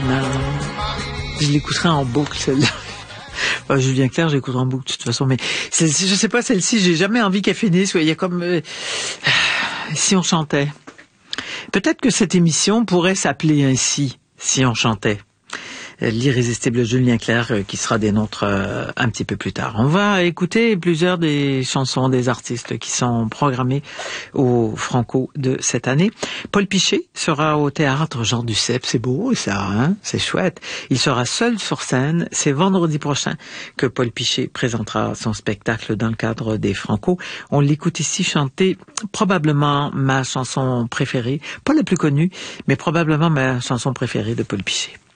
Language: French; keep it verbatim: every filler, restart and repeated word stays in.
Non. Je l'écouterai en boucle, celle-là. Enfin, Julien Clerc, je l'écouterai en boucle, de toute façon. Mais celle-ci, je sais pas, celle-ci, j'ai jamais envie qu'elle finisse. Il y a comme... Euh, si on chantait. Peut-être que cette émission pourrait s'appeler ainsi, si on chantait. L'irrésistible Julien Clerc qui sera des nôtres euh, un petit peu plus tard. On va écouter plusieurs des chansons des artistes qui sont programmés au Franco de cette année. Paul Piché sera au théâtre Jean Duceppe, c'est beau ça, hein, c'est chouette. Il sera seul sur scène, c'est vendredi prochain que Paul Piché présentera son spectacle dans le cadre des Franco. On l'écoute ici chanter probablement ma chanson préférée, pas la plus connue, mais probablement ma chanson préférée de Paul Piché.